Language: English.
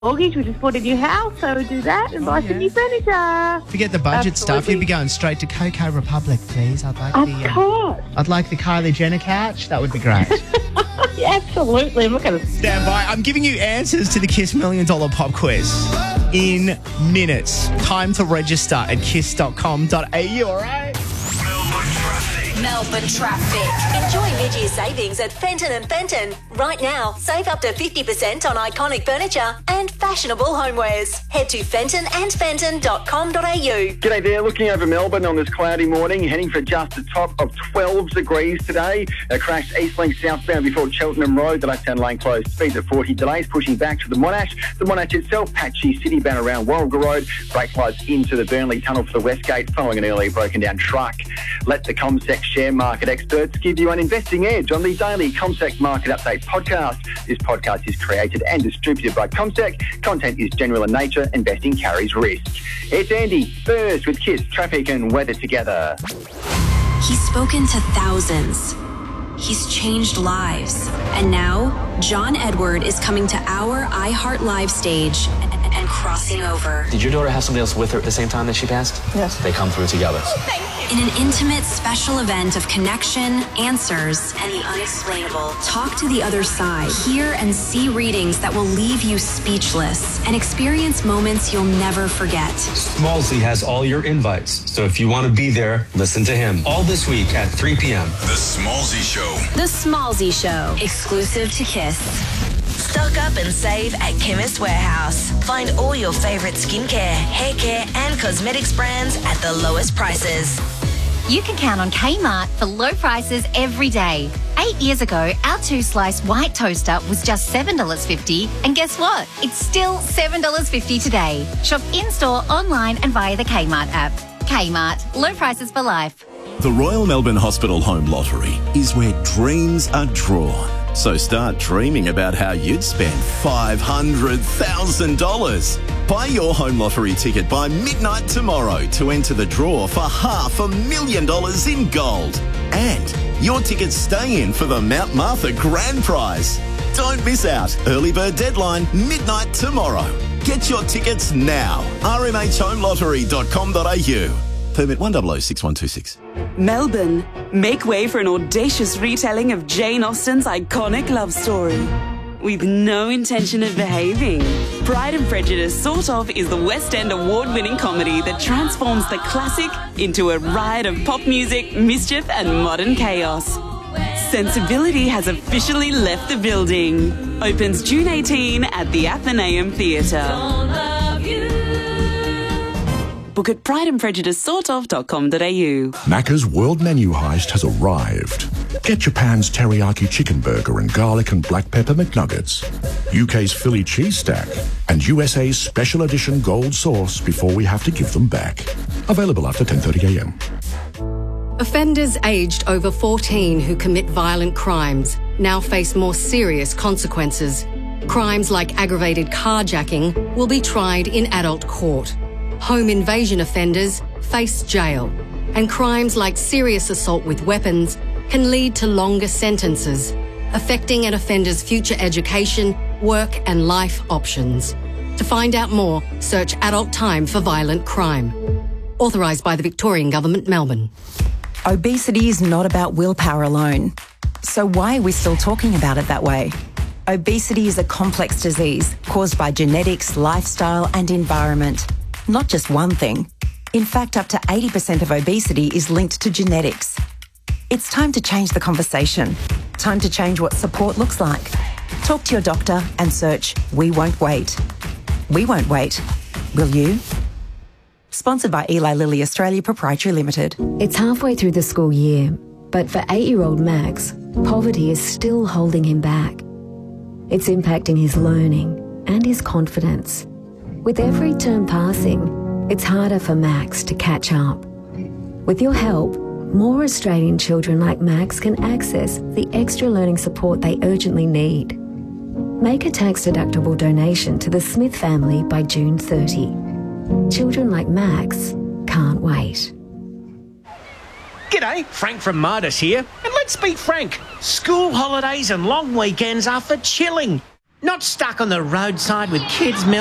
mortgage. We just bought a new house, so we do that and buy some new furniture. Forget the budget stuff. You'd be going straight to Coco Republic, please. Of course. I'd like the Kylie Jenner couch. That would be great. Absolutely. I'm not going to Stand by. I'm giving you answers to the Kiss $1 Million Pop Quiz in minutes. Time to register at kiss.com.au, all right? Melbourne traffic. Enjoy mid-year savings at Fenton and Fenton. Right now, save up to 50% on iconic furniture and fashionable homewares. Head to fentonandfenton.com.au. G'day there, looking over Melbourne on this cloudy morning, heading for just a top of 12 degrees today. A crash Eastlink southbound before Cheltenham Road, the left-hand lane closed, speeds at 40, delays pushing back to the Monash. The Monash itself, patchy, city-bound around Warragul Road, brake lights into the Burnley Tunnel for the Westgate, following an early broken down truck. Let the CommSec share market experts give you an investing edge on the daily CommSec Market Update podcast. This podcast is created and distributed by CommSec. Content is general in nature. Investing carries risk. It's Andy, first with Kiss, traffic and weather together. He's spoken to thousands. He's changed lives. And now, John Edward is coming to our iHeart Live stage and crossing over. Did your daughter have somebody else with her at the same time that she passed? Yes. They come through together. In an intimate special event of connection, answers, and the unexplainable, talk to the other side. Hear and see readings that will leave you speechless and experience moments you'll never forget. Smallsy has all your invites, so if you want to be there, listen to him. All this week at 3 p.m. The Smallsy Show. The Smallsy Show, exclusive to Kiss. Stock up and save at Chemist Warehouse. Find all your favourite skincare, hair care and cosmetics brands at the lowest prices. You can count on Kmart for low prices every day. 8 years ago, our 2-slice white toaster was just $7.50. And guess what? It's still $7.50 today. Shop in-store, online and via the Kmart app. Kmart, low prices for life. The Royal Melbourne Hospital Home Lottery is where dreams are drawn. So start dreaming about how you'd spend $500,000. Buy your home lottery ticket by midnight tomorrow to enter the draw for $500,000 in gold. And your tickets stay in for the Mount Martha Grand Prize. Don't miss out. Early bird deadline, midnight tomorrow. Get your tickets now. rmhhomelottery.com.au. Permit 106126. Melbourne, make way for an audacious retelling of Jane Austen's iconic love story. With no intention of behaving, Pride and Prejudice Sort Of is the West End award-winning comedy that transforms the classic into a riot of pop music, mischief and modern chaos. Sensibility has officially left the building. Opens June 18 at the Athenaeum Theatre. Book at prideandprejudicesortof.com.au. Macca's World Menu Heist has arrived. Get Japan's teriyaki chicken burger and garlic and black pepper McNuggets, UK's Philly cheese stack, and USA's special edition gold sauce before we have to give them back. Available after 10:30 a.m. Offenders aged over 14 who commit violent crimes now face more serious consequences. Crimes like aggravated carjacking will be tried in adult court. Home invasion offenders face jail, and crimes like serious assault with weapons can lead to longer sentences, affecting an offender's future education, work and life options. To find out more, search Adult Time for Violent Crime. Authorised by the Victorian Government, Melbourne. Obesity is not about willpower alone. So why are we still talking about it that way? Obesity is a complex disease caused by genetics, lifestyle and environment. Not just one thing. In fact, up to 80% of obesity is linked to genetics. It's time to change the conversation. Time to change what support looks like. Talk to your doctor and search We Won't Wait. We won't wait. Will you? Sponsored by Eli Lilly Australia Proprietary Limited. It's halfway through the school year, but for 8-year-old Max, poverty is still holding him back. It's impacting his learning and his confidence. With every term passing, it's harder for Max to catch up. With your help, more Australian children like Max can access the extra learning support they urgently need. Make a tax-deductible donation to the Smith family by June 30. Children like Max can't wait. G'day, Frank from Midas here. And let's be frank, school holidays and long weekends are for chilling. Not stuck on the roadside with kids' milk.